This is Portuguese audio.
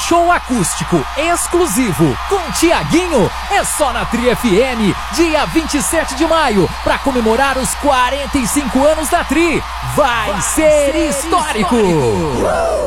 show acústico exclusivo com Tiaguinho é só na Tri FM, dia 27 de maio, para comemorar os 45 anos da Tri. Vai ser histórico!